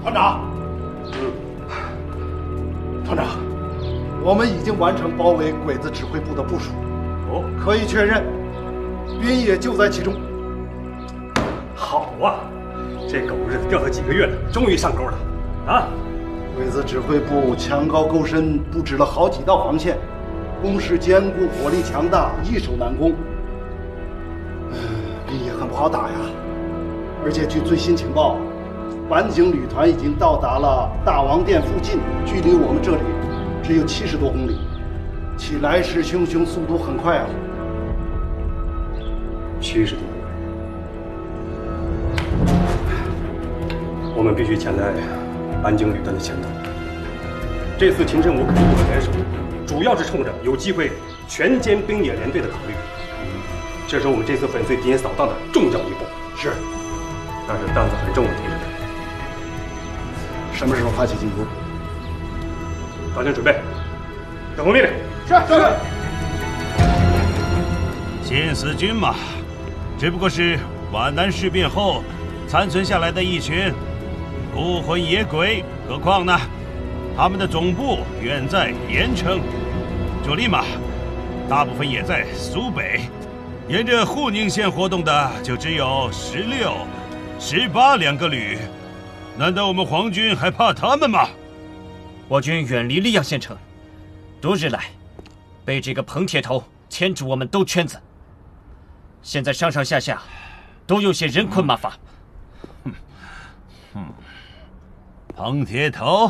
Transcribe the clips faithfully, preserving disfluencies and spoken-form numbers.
团长，嗯，团长，我们已经完成包围鬼子指挥部的部署。哦，可以确认，兵也就在其中。 好啊，这狗日子调他几个月了，终于上钩了。啊！ 鬼子指挥部墙高沟深，布置了好几道防线，工事坚固，火力强大，易守难攻。嗯，兵也很不好打呀。而且据最新情报，反警旅团已经到达了大王殿附近，距离我们这里只有七十多公里，其来势汹汹，速度很快啊！ 七十多公里，我们必须抢在反警旅团的前头。这次秦振武肯定不会联手，主要是冲着有机会全歼兵野联队的考虑。这是我们这次粉碎敌人扫荡的重要一步。 是。 但是担子很重的，听着没？ 什么时候发起进攻？ 大家准备，等候命令。 是是。 新四军嘛，只不过是皖南事变后残存下来的一群孤魂野鬼，何况呢，他们的总部远在盐城，主力嘛，大部分也在苏北，沿着沪宁线活动的就只有十六。十八两个旅，难道我们皇军还怕他们吗？ 我军远离溧阳县城，多日来被这个彭铁头牵住我们兜圈子，现在上上下下都有些人困马乏。 哼哼，彭铁头，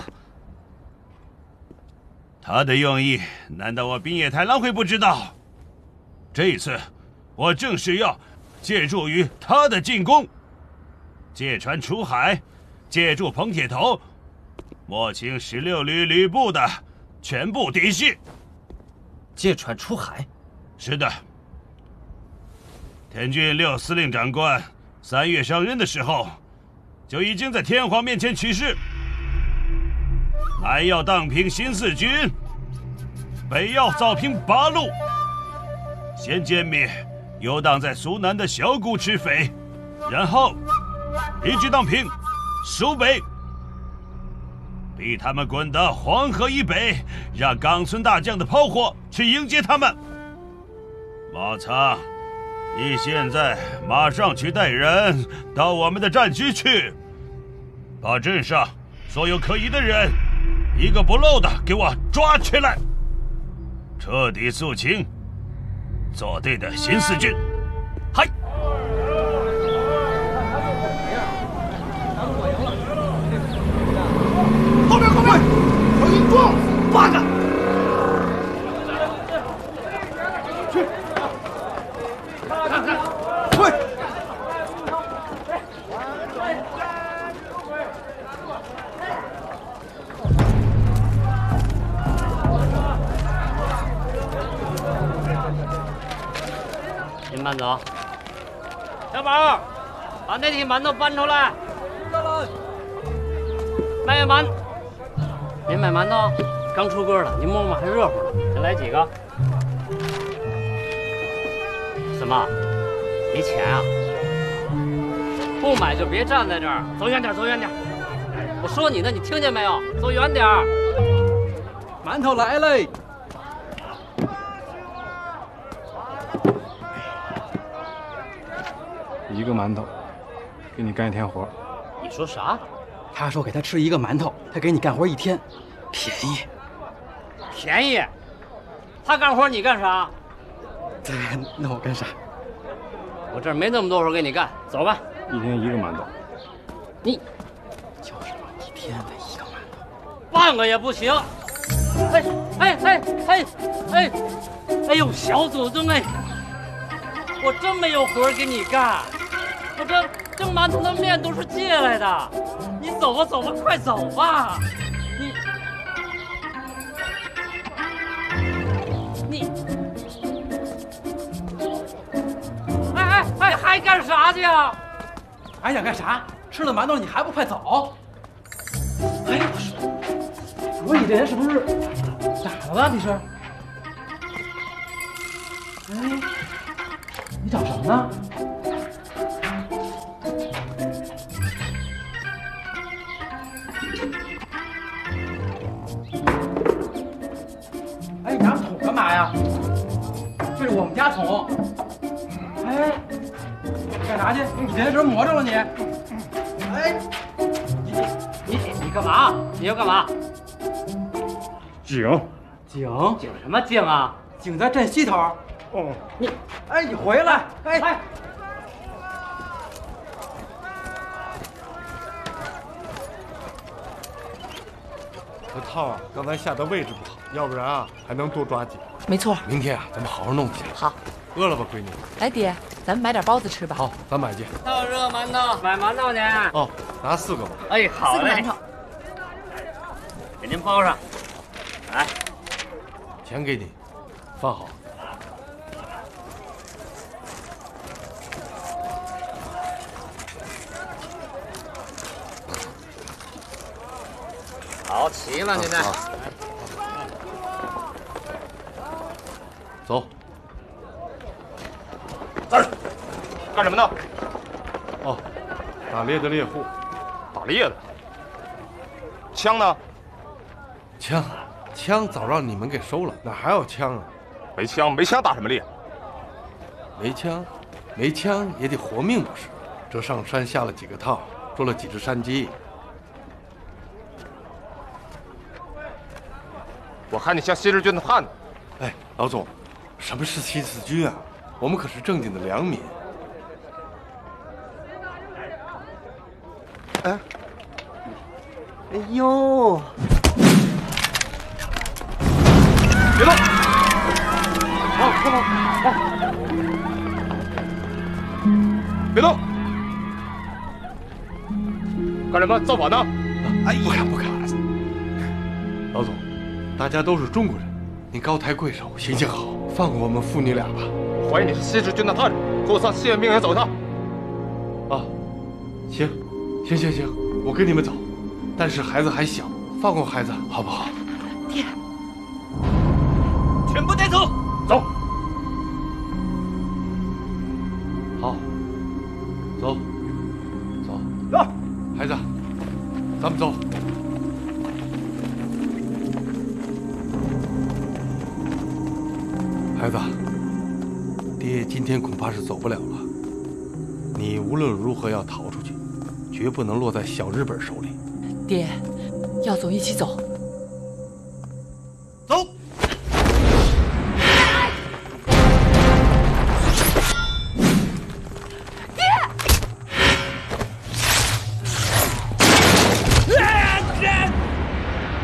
他的用意难道我滨野太郎会不知道？这一次我正是要借助于他的进攻，借船出海，借助彭铁头，摸清十六旅旅部的全部底细。 借船出海？ 是的。田军六司令长官三月上任的时候，就已经在天皇面前起誓，南要荡平新四军，北要扫平八路，先歼灭游荡在苏南的小股赤匪，然后一举荡平苏北，逼他们滚到黄河以北，让冈村大将的炮火去迎接他们。马仓，你现在马上去带人到我们的战区去，把镇上所有可疑的人一个不漏的给我抓起来，彻底肃清左队的新四军。嗨！ 后面后面，快给你撞！八个！去！看看，退！ 您慢走。小宝，把那屉馒头搬出来。卖馒，您买馒头？刚出锅了，您摸摸还热乎呢。再来几个。什么？没钱啊？不买就别站在这儿，走远点，走远点。我说你呢，你听见没有？走远点。 馒头来嘞！一个馒头，给你干一天活。 你说啥？ 他说给他吃一个馒头，他给你干活一天，便宜。 便宜？他干活你干啥？ 对，那我干啥？ 我这儿没那么多活给你干，走吧。 一天一个馒头。 你就是一天的一个馒头， 半个也不行。哎哎哎哎哎哎呦，小祖宗哎！我真没有活给你干，我这这馒头的面都是借来的。你走吧走吧，快走吧！你你，哎哎哎，还干啥去啊？ 还想干啥？吃了馒头你还不快走？哎，我说，我你这人是不是咋了吧？你是？哎，你找什么呢？ 我们家宠。哎，干啥去？你这是摸着了你？哎， 你你你干嘛？你要干嘛？ 井， 井井什么井啊？ 井在镇西头。 哦， 你，哎，你回来！哎哎。 这套啊，刚才下的位置不好，要不然啊还能多抓几个。 没错。 明天啊，咱们好好弄一下。 好。 饿了吧，闺女？ 来，爹，咱们买点包子吃吧。 好，咱买去。 到热馒头，买馒头去。 哦，拿四个吧。 哎，好嘞。 四个馒头。 给您包上。来， 钱给你，放好。 好，齐了，现在。 走。 哎，干什么呢？ 哦，打猎的猎户。 打猎的。枪呢？ 枪，枪早让你们给收了，哪还有枪啊？ 没枪，没枪打什么猎？ 没枪，没枪也得活命不是？这上山下了几个套，捉了几只山鸡。 我看你像新四军的汉子。 哎，老总，什么是新四军啊？我们可是正经的良民。 哎，哎呦！ 别动！ 好，快跑！来， 别动！干什么？造反呢？ 哎，不敢不敢。老总，大家都是中国人，您高抬贵手，行行好，放过我们父女俩吧。 怀疑你是新四军的探子，给我上西安兵营走一趟。 啊，行，行行行，我跟你们走，但是孩子还小，放过孩子好不好？ 爹， 全部带走， 走。 好，走，走，走，孩子，咱们走。孩子，爹今天恐怕是走不了了。你无论如何要逃出去，绝不能落在小日本手里。 爹，要走一起走，